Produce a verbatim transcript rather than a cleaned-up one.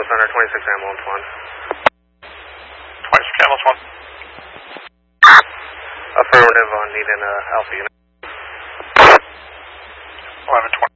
Center, twenty-six ambulance one. twenty-six ambulance one. Affirmative on needing a Alpha unit. eleven twenty.